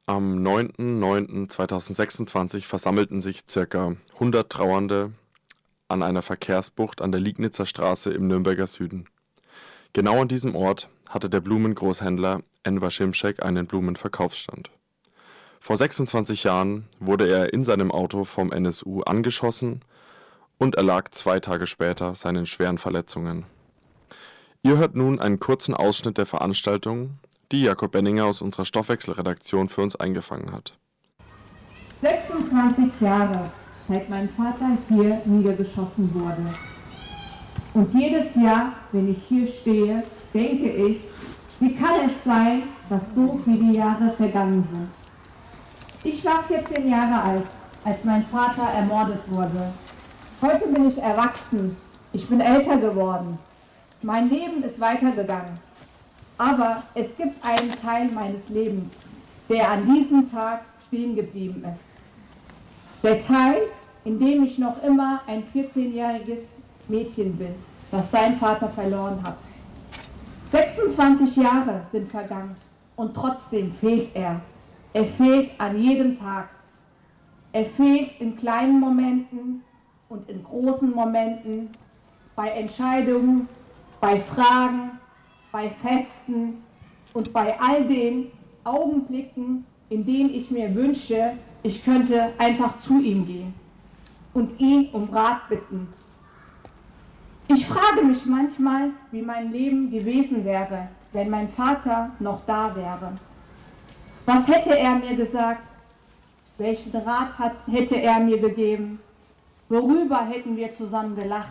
Am 9.9.2026 versammelten sich ca. 100 Trauernde an einer Verkehrsbucht an der Liegnitzer Straße im Nürnberger Süden. Genau an diesem Ort hatte der Blumengroßhändler Enver Şimşek einen Blumenverkaufsstand. Vor 26 Jahren wurde er in seinem Auto vom NSU angeschossen und erlag 2 Tage später seinen schweren Verletzungen. Ihr hört nun einen kurzen Ausschnitt der Veranstaltung, die Jakob Benninger aus unserer Stoffwechselredaktion für uns eingefangen hat. 26 Jahre, seit mein Vater hier niedergeschossen wurde. Und jedes Jahr, wenn ich hier stehe, denke ich, wie kann es sein, dass so viele Jahre vergangen sind. Ich war 14 Jahre alt, als mein Vater ermordet wurde. Heute bin ich erwachsen, ich bin älter geworden. Mein Leben ist weitergegangen. Aber es gibt einen Teil meines Lebens, der an diesem Tag stehen geblieben ist. Der Teil, in dem ich noch immer ein 14-jähriges Mädchen bin, das seinen Vater verloren hat. 26 Jahre sind vergangen und trotzdem fehlt er. Er fehlt an jedem Tag. Er fehlt in kleinen Momenten und in großen Momenten, bei Entscheidungen, bei Fragen, bei Festen und bei all den Augenblicken, in denen ich mir wünsche, ich könnte einfach zu ihm gehen und ihn um Rat bitten. Ich frage mich manchmal, wie mein Leben gewesen wäre, wenn mein Vater noch da wäre. Was hätte er mir gesagt? Welchen Rat hätte er mir gegeben? Worüber hätten wir zusammen gelacht?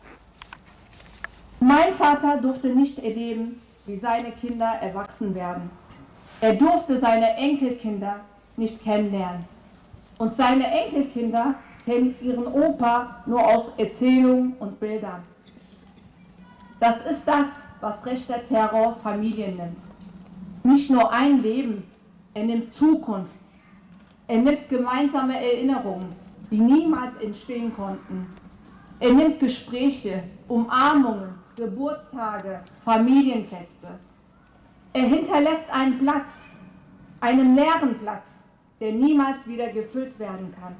Mein Vater durfte nicht erleben, wie seine Kinder erwachsen werden. Er durfte seine Enkelkinder nicht kennenlernen. Und seine Enkelkinder kennen ihren Opa nur aus Erzählungen und Bildern. Das ist das, was rechter Terror Familien nimmt. Nicht nur ein Leben, er nimmt Zukunft. Er nimmt gemeinsame Erinnerungen, die niemals entstehen konnten. Er nimmt Gespräche, Umarmungen, Geburtstage, Familienfeste. Er hinterlässt einen Platz, einen leeren Platz, der niemals wieder gefüllt werden kann.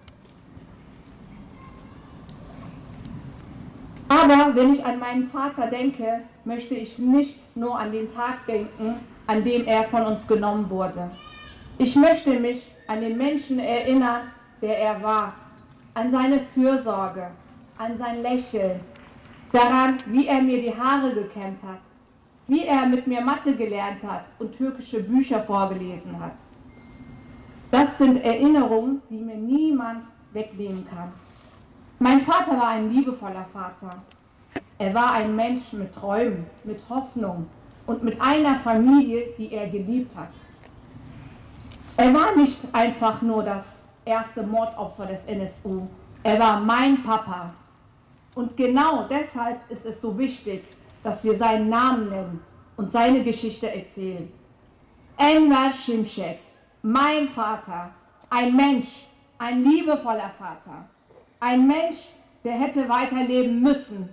Aber wenn ich an meinen Vater denke, möchte ich nicht nur an den Tag denken, an dem er von uns genommen wurde. Ich möchte mich an den Menschen erinnern, der er war, an seine Fürsorge, an sein Lächeln, daran, wie er mir die Haare gekämmt hat, wie er mit mir Mathe gelernt hat und türkische Bücher vorgelesen hat. Das sind Erinnerungen, die mir niemand wegnehmen kann. Mein Vater war ein liebevoller Vater. Er war ein Mensch mit Träumen, mit Hoffnung und mit einer Familie, die er geliebt hat. Er war nicht einfach nur das erste Mordopfer des NSU. Er war mein Papa. Und genau deshalb ist es so wichtig, dass wir seinen Namen nennen und seine Geschichte erzählen. Enver Şimşek, mein Vater, ein Mensch, ein liebevoller Vater, ein Mensch, der hätte weiterleben müssen.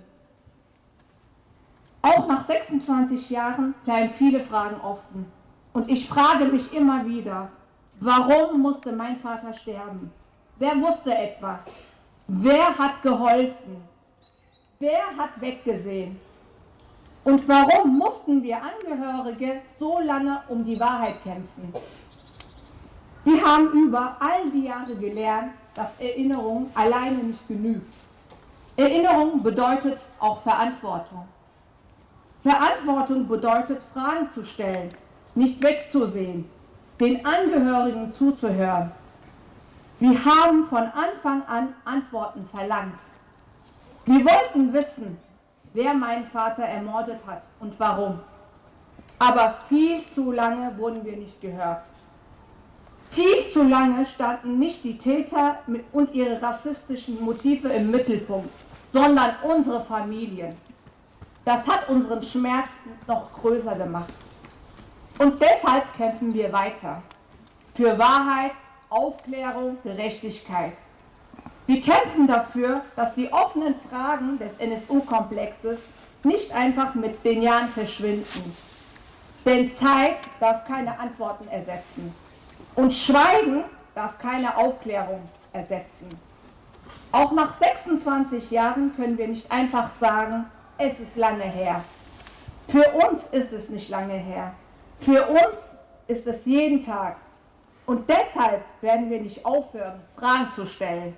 Auch nach 26 Jahren bleiben viele Fragen offen. Und ich frage mich immer wieder, warum musste mein Vater sterben? Wer wusste etwas? Wer hat geholfen? Wer hat weggesehen? Und warum mussten wir Angehörige so lange um die Wahrheit kämpfen? Wir haben über all die Jahre gelernt, dass Erinnerung alleine nicht genügt. Erinnerung bedeutet auch Verantwortung. Verantwortung bedeutet, Fragen zu stellen, nicht wegzusehen, den Angehörigen zuzuhören. Wir haben von Anfang an Antworten verlangt. Wir wollten wissen, wer meinen Vater ermordet hat und warum. Aber viel zu lange wurden wir nicht gehört. Viel zu lange standen nicht die Täter und ihre rassistischen Motive im Mittelpunkt, sondern unsere Familien. Das hat unseren Schmerz noch größer gemacht. Und deshalb kämpfen wir weiter. Für Wahrheit, Aufklärung, Gerechtigkeit. Wir kämpfen dafür, dass die offenen Fragen des NSU-Komplexes nicht einfach mit den Jahren verschwinden. Denn Zeit darf keine Antworten ersetzen. Und Schweigen darf keine Aufklärung ersetzen. Auch nach 26 Jahren können wir nicht einfach sagen, es ist lange her. Für uns ist es nicht lange her. Für uns ist es jeden Tag. Und deshalb werden wir nicht aufhören, Fragen zu stellen.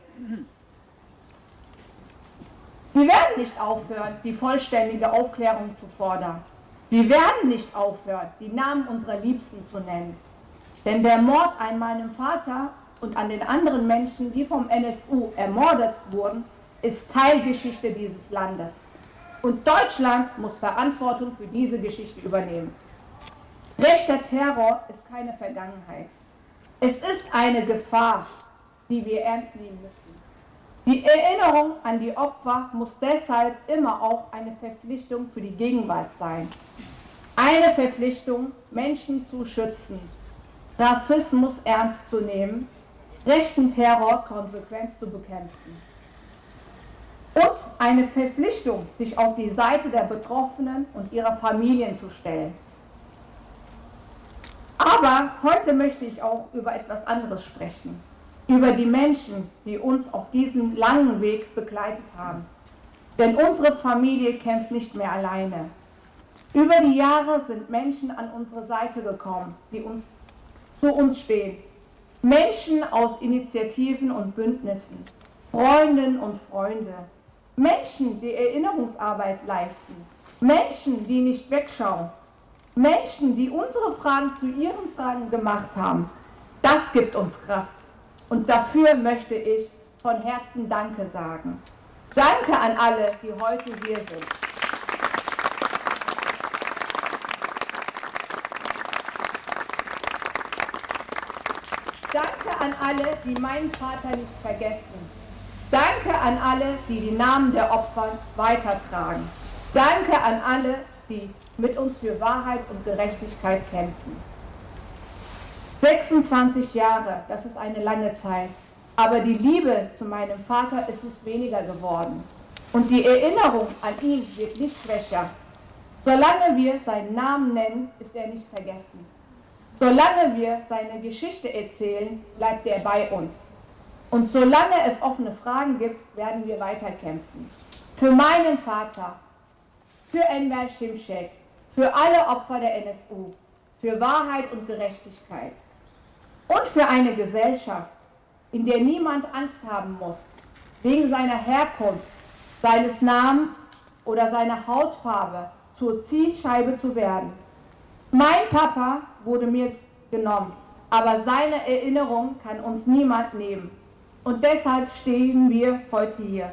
Wir werden nicht aufhören, die vollständige Aufklärung zu fordern. Wir werden nicht aufhören, die Namen unserer Liebsten zu nennen. Denn der Mord an meinem Vater und an den anderen Menschen, die vom NSU ermordet wurden, ist Teilgeschichte dieses Landes. Und Deutschland muss Verantwortung für diese Geschichte übernehmen. Rechter Terror ist keine Vergangenheit. Es ist eine Gefahr, die wir ernst nehmen müssen. Die Erinnerung an die Opfer muss deshalb immer auch eine Verpflichtung für die Gegenwart sein. Eine Verpflichtung, Menschen zu schützen, Rassismus ernst zu nehmen, rechten Terror konsequent zu bekämpfen. Und eine Verpflichtung, sich auf die Seite der Betroffenen und ihrer Familien zu stellen. Aber heute möchte ich auch über etwas anderes sprechen. Über die Menschen, die uns auf diesem langen Weg begleitet haben. Denn unsere Familie kämpft nicht mehr alleine. Über die Jahre sind Menschen an unsere Seite gekommen, die zu uns stehen. Menschen aus Initiativen und Bündnissen, Freundinnen und Freunde. Menschen, die Erinnerungsarbeit leisten. Menschen, die nicht wegschauen. Menschen, die unsere Fragen zu ihren Fragen gemacht haben. Das gibt uns Kraft. Und dafür möchte ich von Herzen Danke sagen. Danke an alle, die heute hier sind. Danke an alle, die meinen Vater nicht vergessen. Danke an alle, die die Namen der Opfer weitertragen. Danke an alle, die mit uns für Wahrheit und Gerechtigkeit kämpfen. 26 Jahre, das ist eine lange Zeit. Aber die Liebe zu meinem Vater ist uns weniger geworden. Und die Erinnerung an ihn wird nicht schwächer. Solange wir seinen Namen nennen, ist er nicht vergessen. Solange wir seine Geschichte erzählen, bleibt er bei uns. Und solange es offene Fragen gibt, werden wir weiterkämpfen. Für meinen Vater, für Enver Şimşek, für alle Opfer der NSU, für Wahrheit und Gerechtigkeit. Und für eine Gesellschaft, in der niemand Angst haben muss, wegen seiner Herkunft, seines Namens oder seiner Hautfarbe zur Zielscheibe zu werden. Mein Papa wurde mir genommen, aber seine Erinnerung kann uns niemand nehmen. Und deshalb stehen wir heute hier,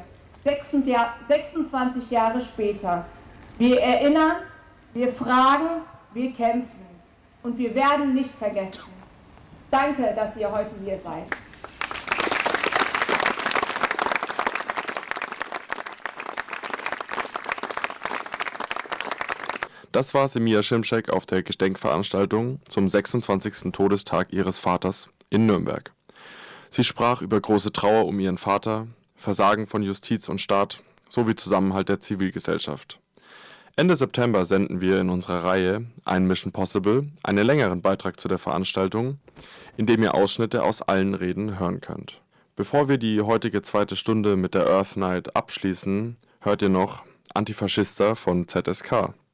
26 Jahre später. Wir erinnern, wir fragen, wir kämpfen und wir werden nicht vergessen. Danke, dass ihr heute hier seid. Das war Semir Şimşek auf der Gedenkveranstaltung zum 26. Todestag ihres Vaters in Nürnberg. Sie sprach über große Trauer um ihren Vater, Versagen von Justiz und Staat sowie Zusammenhalt der Zivilgesellschaft. Ende September senden wir in unserer Reihe Ein Mission Possible einen längeren Beitrag zu der Veranstaltung, in dem ihr Ausschnitte aus allen Reden hören könnt. Bevor wir die heutige zweite Stunde mit der Earth Night abschließen, hört ihr noch Antifaschista von ZSK.